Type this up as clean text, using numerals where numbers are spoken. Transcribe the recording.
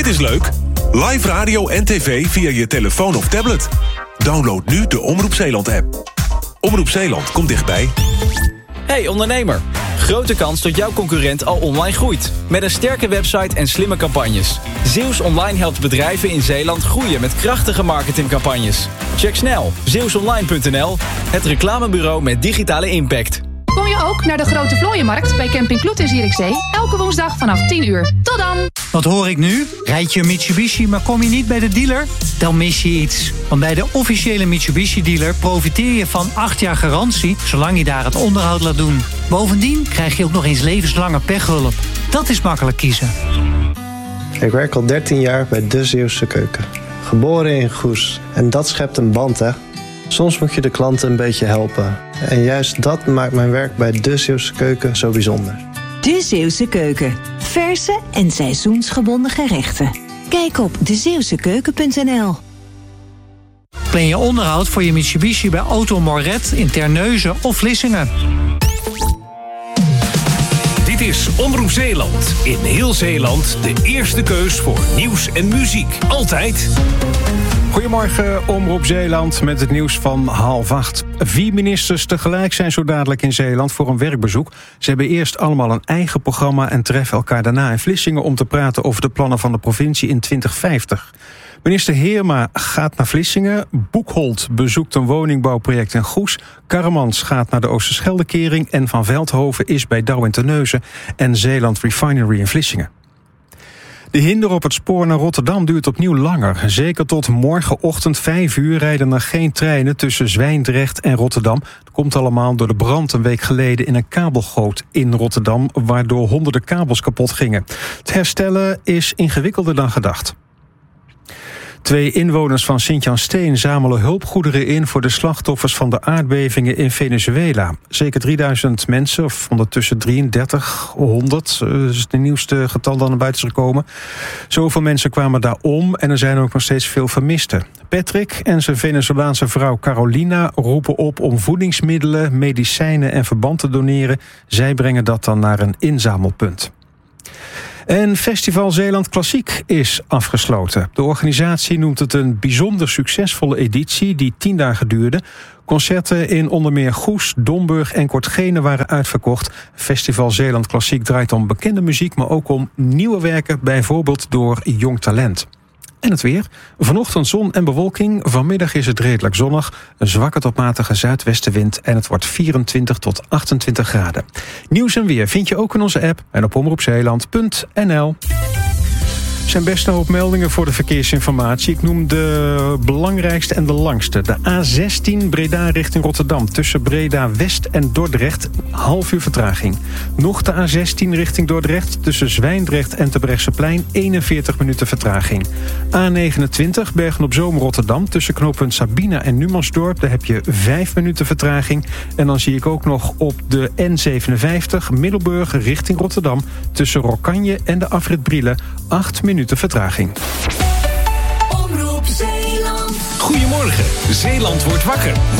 Dit is leuk. Live radio en tv via je telefoon of tablet. Download nu de Omroep Zeeland-app. Omroep Zeeland komt dichtbij. Hey ondernemer, grote kans dat jouw concurrent al online groeit. Met een sterke website en slimme campagnes. Zeeuws Online helpt bedrijven in Zeeland groeien met krachtige marketingcampagnes. Check snel zeeuwsonline.nl, het reclamebureau met digitale impact. Kom je ook naar de Grote Vlooienmarkt bij Camping Kloet in Zierikzee? Elke woensdag vanaf 10 uur. Tot dan! Wat hoor ik nu? Rijd je een Mitsubishi, maar kom je niet bij de dealer? Dan mis je iets. Want bij de officiële Mitsubishi-dealer profiteer je van 8 jaar garantie, zolang je daar het onderhoud laat doen. Bovendien krijg je ook nog eens levenslange pechhulp. Dat is makkelijk kiezen. Ik werk al 13 jaar bij De Zeeuwse Keuken. Geboren in Goes. En dat schept een band, hè? Soms moet je de klanten een beetje helpen. En juist dat maakt mijn werk bij De Zeeuwse Keuken zo bijzonder. De Zeeuwse Keuken. Verse en seizoensgebonden gerechten. Kijk op dezeeuwsekeuken.nl. Plan je onderhoud voor je Mitsubishi bij Auto Moret in Terneuzen of Vlissingen. Dit is Omroep Zeeland. In heel Zeeland de eerste keus voor nieuws en muziek. Altijd. Goedemorgen, Omroep Zeeland met het nieuws van 7:30. 4 ministers tegelijk zijn zo dadelijk in Zeeland voor een werkbezoek. Ze hebben eerst allemaal een eigen programma en treffen elkaar daarna in Vlissingen om te praten over de plannen van de provincie in 2050. Minister Heerma gaat naar Vlissingen. Boekholt bezoekt een woningbouwproject in Goes. Karremans gaat naar de Oosterscheldekering. En Van Veldhoven is bij Douw in Terneuzen en Zeeland Refinery in Vlissingen. De hinder op het spoor naar Rotterdam duurt opnieuw langer. Zeker tot morgenochtend 5 uur rijden er geen treinen tussen Zwijndrecht en Rotterdam. Dat komt allemaal door de brand een week geleden in een kabelgoot in Rotterdam, waardoor honderden kabels kapot gingen. Het herstellen is ingewikkelder dan gedacht. 2 inwoners van Sint-Jan-Steen zamelen hulpgoederen in voor de slachtoffers van de aardbevingen in Venezuela. Zeker 3000 mensen, of ondertussen 3300, is het nieuwste getal dat naar buiten is gekomen. Zoveel mensen kwamen daar om en er zijn ook nog steeds veel vermisten. Patrick en zijn Venezolaanse vrouw Carolina roepen op om voedingsmiddelen, medicijnen en verband te doneren. Zij brengen dat dan naar een inzamelpunt. En Festival Zeeland Klassiek is afgesloten. De organisatie noemt het een bijzonder succesvolle editie die 10 dagen duurde. Concerten in onder meer Goes, Domburg en Kortgene waren uitverkocht. Festival Zeeland Klassiek draait om bekende muziek, maar ook om nieuwe werken, bijvoorbeeld door jong talent. En het weer. Vanochtend zon en bewolking. Vanmiddag is het redelijk zonnig. Een zwakke tot matige zuidwestenwind. En het wordt 24 tot 28 graden. Nieuws en weer vind je ook in onze app en op omroepzeeland.nl. Er zijn best een hoop meldingen voor de verkeersinformatie. Ik noem de belangrijkste en de langste. De A16 Breda richting Rotterdam. Tussen Breda West en Dordrecht. Half uur vertraging. Nog de A16 richting Dordrecht. Tussen Zwijndrecht en Terbrechtseplein. 41 minuten vertraging. A29 Bergen-op-Zoom Rotterdam. Tussen knooppunt Sabina en Numansdorp. Daar heb je 5 minuten vertraging. En dan zie ik ook nog op de N57 Middelburg richting Rotterdam. Tussen Rokkanje en de afrit Brielen. 8 minuten vertraging. Goedemorgen, Zeeland wordt wakker.